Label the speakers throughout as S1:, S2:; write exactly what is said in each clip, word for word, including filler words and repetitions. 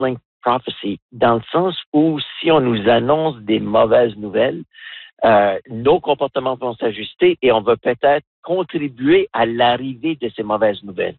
S1: prophecy, dans le sens où si on nous annonce des mauvaises nouvelles, euh, nos comportements vont s'ajuster et on va peut-être contribuer à l'arrivée de ces mauvaises nouvelles.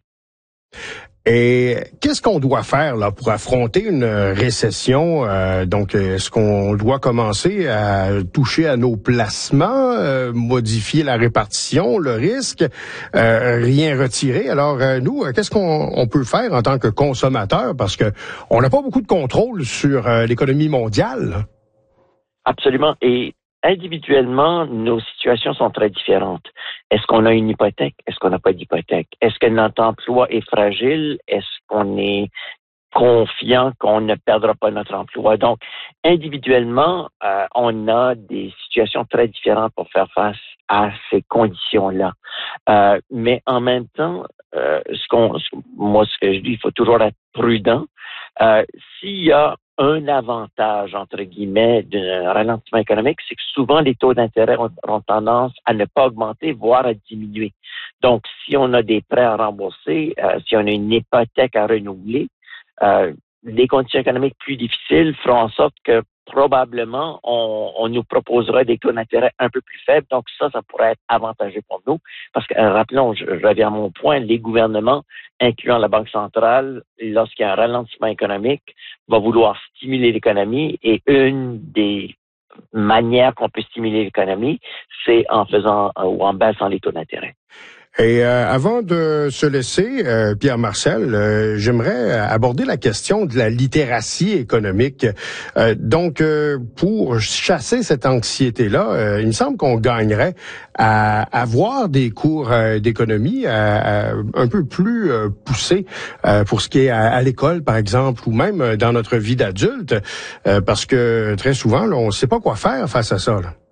S2: Et qu'est-ce qu'on doit faire là pour affronter une récession? Euh, donc, est-ce qu'on doit commencer à toucher à nos placements, euh, modifier la répartition, le risque, euh, rien retirer? Alors, euh, nous, qu'est-ce qu'on on peut faire en tant que consommateur? Parce que on n'a pas beaucoup de contrôle sur euh, l'économie mondiale.
S1: Absolument. Et individuellement, nos situations sont très différentes. Est-ce qu'on a une hypothèque? Est-ce qu'on n'a pas d'hypothèque? Est-ce que notre emploi est fragile? Est-ce qu'on est confiant qu'on ne perdra pas notre emploi? Donc, individuellement, euh, on a des situations très différentes pour faire face à ces conditions-là. Euh, mais en même temps, euh, ce qu'on, moi, ce que je dis, il faut toujours être prudent. Euh, s'il y a un avantage, entre guillemets, d'un ralentissement économique, c'est que souvent les taux d'intérêt ont, ont tendance à ne pas augmenter, voire à diminuer. Donc, si on a des prêts à rembourser, euh, si on a une hypothèque à renouveler, euh, les conditions économiques plus difficiles feront en sorte que probablement on, on nous proposera des taux d'intérêt un peu plus faibles. Donc ça, ça pourrait être avantageux pour nous. Parce que, rappelons, je, je reviens à mon point, les gouvernements, incluant la Banque centrale, lorsqu'il y a un ralentissement économique, va vouloir stimuler l'économie et une des manières qu'on peut stimuler l'économie, c'est en faisant ou en baissant les taux d'intérêt.
S2: Et euh, avant de se laisser, euh, Pierre-Marcel, euh, j'aimerais aborder la question de la littératie économique. Euh, donc, euh, pour chasser cette anxiété-là, euh, il me semble qu'on gagnerait à avoir des cours euh, d'économie euh, un peu plus euh, poussés euh, pour ce qui est à, à l'école, par exemple, ou même dans notre vie d'adulte, euh, parce que très souvent, là, on ne sait pas quoi faire face à ça, là.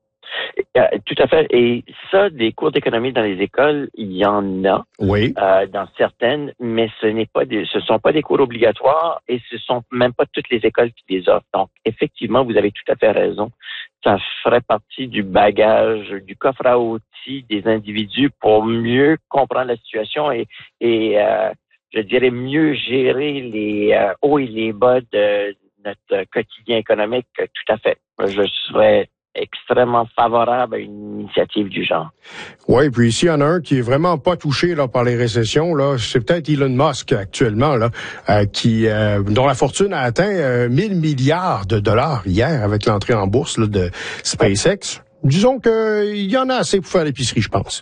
S1: Tout à fait. Et ça, des cours d'économie dans les écoles, il y en a.
S2: Oui.
S1: Euh, dans certaines, mais ce n'est pas des, ce sont pas des cours obligatoires et ce sont même pas toutes les écoles qui les offrent. Donc, effectivement, vous avez tout à fait raison. Ça ferait partie du bagage, du coffre à outils des individus pour mieux comprendre la situation et, et euh, je dirais mieux gérer les euh, hauts et les bas de notre quotidien économique. Tout à fait. Je serais extrêmement favorable à une initiative du genre.
S2: Oui, puis s'il y en a un qui est vraiment pas touché là par les récessions, là, c'est peut-être Elon Musk actuellement, là, euh, qui euh, dont la fortune a atteint euh, mille milliards de dollars hier avec l'entrée en bourse là, de SpaceX. Disons que il y en a assez pour faire l'épicerie, je pense.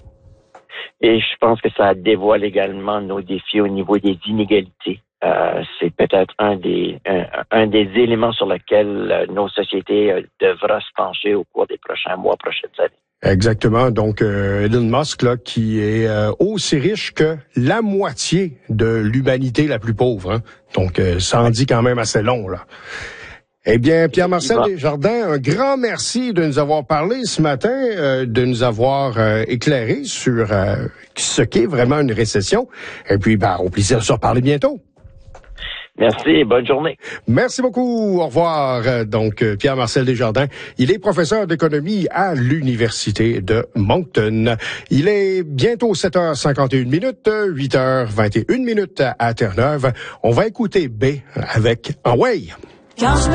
S1: Et je pense que ça dévoile également nos défis au niveau des inégalités. Euh, c'est peut-être un des un, un des éléments sur lesquels euh, nos sociétés euh, devront se pencher au cours des prochains mois, prochaines années.
S2: Exactement. Donc, euh, Elon Musk, là, qui est euh, aussi riche que la moitié de l'humanité la plus pauvre. Hein? Donc, euh, ça en dit quand même assez long, là. Eh bien, Pierre-Marcel Desjardins, un grand merci de nous avoir parlé ce matin, euh, de nous avoir euh, éclairé sur euh, ce qu'est vraiment une récession. Et puis, ben, au plaisir de se reparler bientôt.
S1: Merci et bonne journée.
S2: Merci beaucoup. Au revoir. Donc, Pierre-Marcel Desjardins, il est professeur d'économie à l'Université de Moncton. Il est bientôt sept heures cinquante et une minutes, huit heures vingt et une minutes à Terre-Neuve. On va écouter B avec Away. Quand je